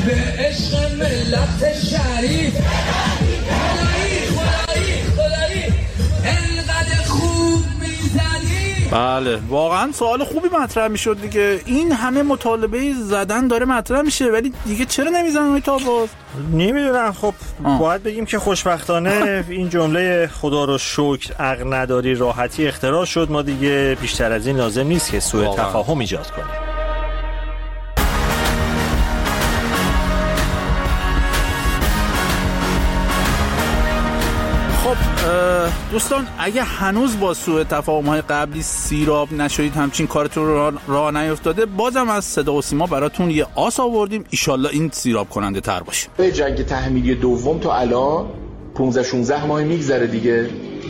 به عشق ملت شریف خدایی انقدر خوب میزنی. بله واقعا سوال خوبی مطرح میشد دیگه. این همه مطالبه زدن داره مطرح میشه ولی دیگه چرا نمیزنن تا باز؟ نمیدونم. خب باید بگیم که خوشبختانه این جمله خدا رو شکر عقل نداری راحتی اختراع شد. ما دیگه بیشتر از این لازم نیست که سوء تفاهم ایجاد کنیم. خب دوستان اگه هنوز با سوء تفاهم‌های قبلی سیراب نشدید، همچین کارتون راه نیفتاده، بازم از صدا و سیما براتون یه آس آوردیم. ایشالله این سیراب کننده تر باشه. به جنگ تحمیلی دوم تا الان 15-16 ماه میگذره دیگه.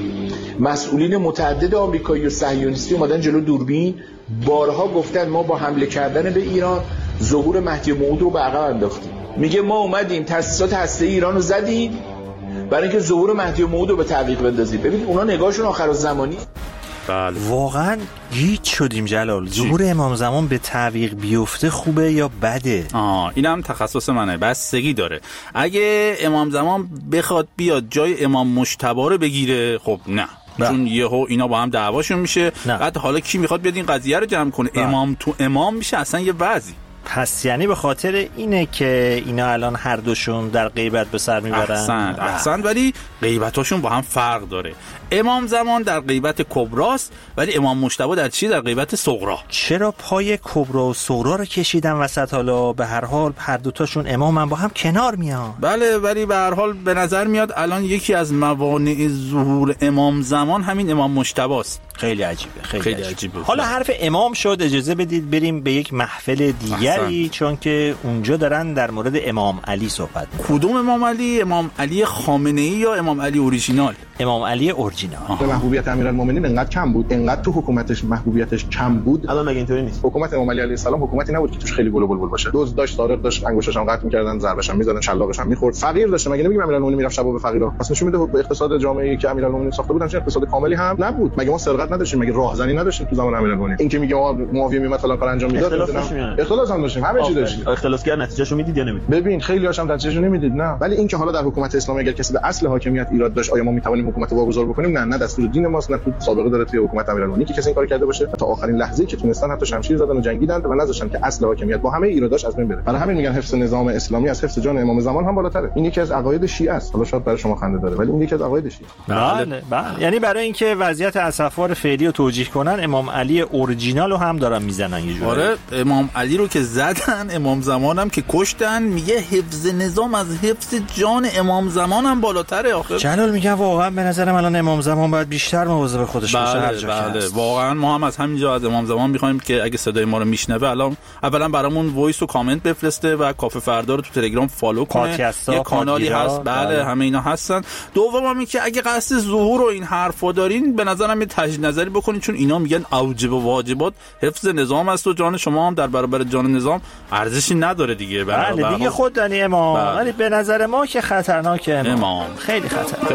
مسئولین متعدد آمریکایی و صهیونیستی اومدن جلو دوربین، بارها گفتن ما با حمله کردن به ایران ظهور مهدی موعود رو به عقب انداختیم. میگه ما اومدیم تأسیسات هسته‌ای ایران رو زدیم برای اینکه ظهور مهدی موعود رو به تعویق بندازیم. ببینید اونا نگاهشون آخرالزمانی. بله واقعا گیج شدیم جلال. ظهور امام زمان به تعویق بیفته خوبه یا بده؟ اینم تخصص منه، بستگی داره. اگه امام زمان بخواد بیاد جای امام مجتبی رو بگیره، خب نه، چون یهو اینا با هم دعواشون میشه. بعد حالا کی میخواد بیاد این قضیه رو جمع کنه؟ امام تو امام میشه اصلا یه وضعی. پس یعنی به خاطر اینه که اینا الان هر دوشون در غیبت به سر میبرن. احسن ولی غیبتاشون با هم فرق داره. امام زمان در غیبت کبراست ولی امام مجتبی در چی؟ در غیبت صغرا. چرا پای کبرا و صغرا رو کشیدن وسط؟ حالا به هر حال هر دوتاشون امامن، با هم کنار میان. بله ولی به هر حال به نظر میاد الان یکی از موانع ظهور امام زمان همین امام مجتبی است. خیلی عجیبه، خیلی عجیبه. حالا حرف امام شد، اجازه بدید بریم به یک محفل دیگری، چون که اونجا دارن در مورد امام علی صحبت. کدوم امام علی؟ امام علی خامنه‌ای یا امام علی اورجینال؟ امام علی اورجینال. محبوبیت امیرالمومنین انقدر کم بود، انقدر تو حکومتش محبوبیتش کم بود. الان مگه اینطوری نیست؟ حکومت امام علی علیه السلام حکومتی نبود که توش خیلی بلبل باشه. دزد داشت، سارق داشت، انگشتش هم قطع می‌کردن، ضربش هم می‌زدن، شلاقش هم می‌خورد. فقیر داشت. مگه نمیگم امیرالمومنین میرفت شبا به فقیرا؟ پس نشون میده به اقتصاد جامعه‌ای که امیرالمومنین ساخته بودن چه اقتصاد کاملی هم نبود. مگه ما سرقت نداشتیم؟ مگه راهزنی نداشتیم تو زمان امیرالمومنین؟ این که میگه معاویه میومد فلان کار انجام میداد، اختلاس هم داشتیم، همه چی داشتیم. اختلاس کرد نتیجهشو میدید یا نمیدید؟ ببین خیلی هاشم نتیجهشو نمیدید. نه ولی این که حالا در حکومت اسلامی اگر کسی به اصل حاکمیت ایراد داشت، آیا ما میتوانیم حکومت واگذار بکنیم؟ نه دستور دین ماست، نه تو سابقه داره توی حکومت امیرالمومنین که کسی این کار کرده باشه. تا آخرین لحظه‌ای که تونستن حتی شمشیر زدن و جنگیدن و نذاشتن که اصل حاکمیت با همه ایراداش از بین بره. برای همین میگن حفظ نظام اسلامی از حفظ جان امام زمان هم بالاتره. این یکی از عقاید شیعه است. حالا شاید برای شما خنده داره ولی این یکی از عقاید شیعه. بله. یعنی برای اینکه وضعیت اسفار فعلی رو توجیه کنن، امام علی اورجینال رو هم دارن میزنن یه جوری. آره امام علی رو که زدن، امام زمان هم که کشتن، میگه حفظ نظام از حفظ جان امام زمان هم بالاتره. آخه جلال میگه واقعا به نظرم الان امام زمان باید بیشتر مواظب خودش باشه. بله واقعا ما هم از همینجا از امام زمان میخوایم که اگه صدای ما رو میشنوه الان اولا برامون وایس و کامنت بفرسته و کافه فردا رو تو تلگرام فالو کنه. یه کانالی هست. بله همه اینا هستن. دوم این که اگه قصد ظهور و این حرفا دارین به نظرم یه تجدید نظری بکنین، چون اینا میگن اوجب و واجبات حفظ نظام است و جان شما هم در برابر جان نظام ارزشی نداره دیگه. بله دیگه خود دانی امام. ولی به نظر ما که خطرناکه امام. خیلی خطرناک.